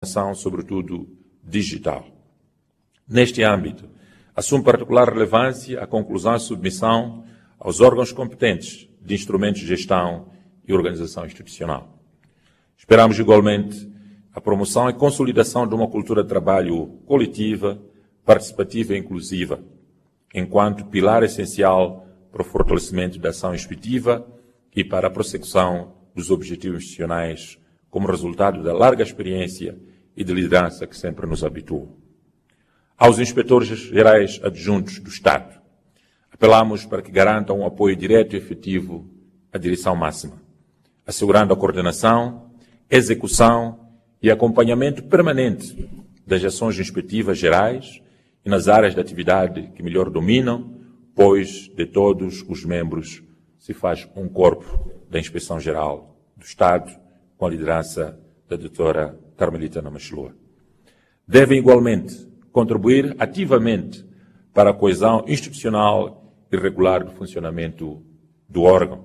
transformação, sobretudo digital. Neste âmbito, assume particular relevância a conclusão e submissão aos órgãos competentes de instrumentos de gestão e organização institucional. Esperamos, igualmente, a promoção e consolidação de uma cultura de trabalho coletiva, participativa e inclusiva, enquanto pilar essencial para o fortalecimento da ação inspectiva e para a prossecução dos objetivos institucionais, como resultado da larga experiência e de liderança que sempre nos habituou. Aos inspetores gerais adjuntos do Estado, apelamos para que garantam um apoio direto e efetivo à direção máxima, assegurando a coordenação, execução e acompanhamento permanente das ações inspectivas gerais e nas áreas de atividade que melhor dominam, pois de todos os membros se faz um corpo da Inspeção Geral do Estado, com a liderança da doutora Carmelita Namachelua. Devem igualmente contribuir ativamente para a coesão institucional e regular do funcionamento do órgão.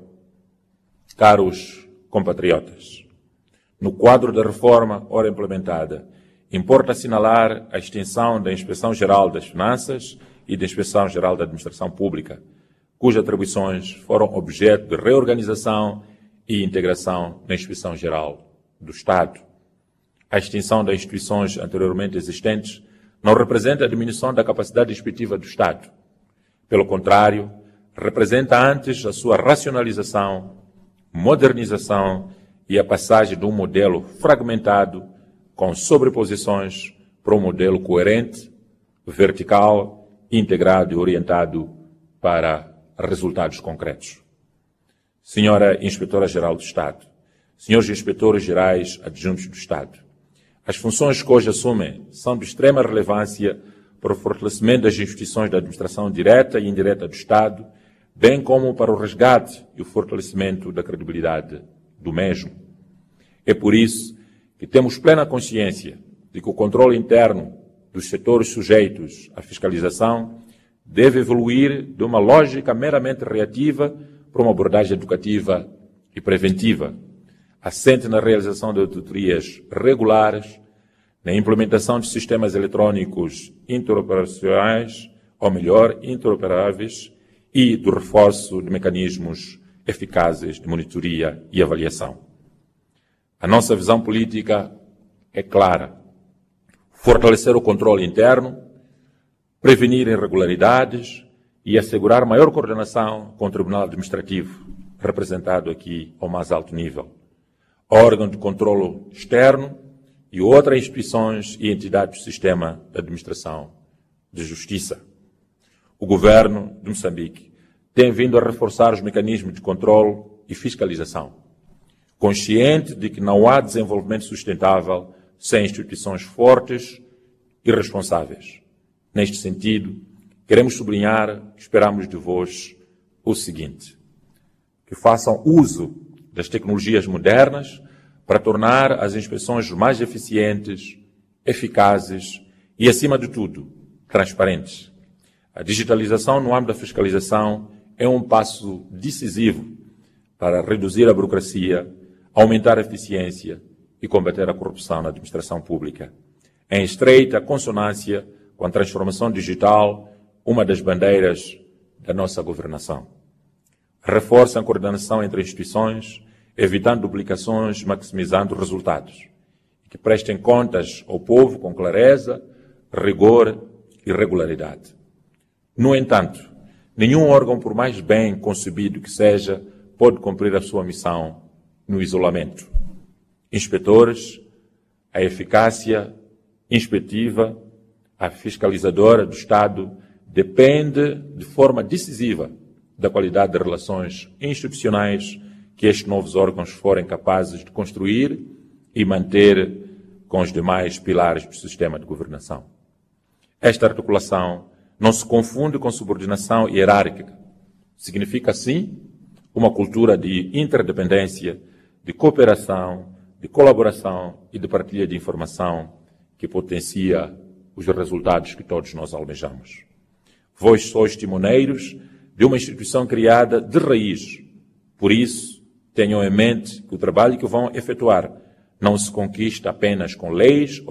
Caros compatriotas, no quadro da reforma ora implementada, importa assinalar a extensão da Inspeção Geral das Finanças e da Inspeção Geral da Administração Pública, cujas atribuições foram objeto de reorganização e integração na Inspeção Geral do Estado. A extinção das instituições anteriormente existentes não representa a diminuição da capacidade inspectiva do Estado. Pelo contrário, representa antes a sua racionalização, modernização e a passagem de um modelo fragmentado com sobreposições para um modelo coerente, vertical, integrado e orientado para resultados concretos. Senhora Inspetora-Geral do Estado, senhores Inspetores Gerais Adjuntos do Estado, as funções que hoje assumem são de extrema relevância para o fortalecimento das instituições da administração direta e indireta do Estado, bem como para o resgate e o fortalecimento da credibilidade do mesmo. É por isso que temos plena consciência de que o controle interno dos setores sujeitos à fiscalização deve evoluir de uma lógica meramente reativa para uma abordagem educativa e preventiva, assente na realização de auditorias regulares, na implementação de sistemas eletrônicos interoperacionais, ou melhor, interoperáveis, e do reforço de mecanismos eficazes de monitoria e avaliação. A nossa visão política é clara: fortalecer o controle interno, prevenir irregularidades e assegurar maior coordenação com o Tribunal Administrativo, representado aqui ao mais alto nível, órgão de controle externo e outras instituições e entidades do sistema de administração de justiça. O governo de Moçambique tem vindo a reforçar os mecanismos de controle e fiscalização, consciente de que não há desenvolvimento sustentável sem instituições fortes e responsáveis. Neste sentido, queremos sublinhar que esperamos de vós o seguinte: que façam uso das tecnologias modernas para tornar as inspeções mais eficientes, eficazes e, acima de tudo, transparentes. A digitalização no âmbito da fiscalização é um passo decisivo para reduzir a burocracia, aumentar a eficiência e combater a corrupção na administração pública. Em estreita consonância com a transformação digital, uma das bandeiras da nossa governação. Reforça a coordenação entre instituições, evitando duplicações, maximizando resultados. Que prestem contas ao povo com clareza, rigor e regularidade. No entanto, nenhum órgão, por mais bem concebido que seja, pode cumprir a sua missão no isolamento. Inspetores, a eficácia inspectiva, a fiscalizadora do Estado depende de forma decisiva da qualidade de relações institucionais que estes novos órgãos forem capazes de construir e manter com os demais pilares do sistema de governação. Esta articulação não se confunde com subordinação hierárquica. Significa, sim, uma cultura de interdependência, de cooperação, de colaboração e de partilha de informação que potencia os resultados que todos nós almejamos. Vós sois timoneiros de uma instituição criada de raiz. Por isso, tenham em mente que o trabalho que vão efetuar não se conquista apenas com leis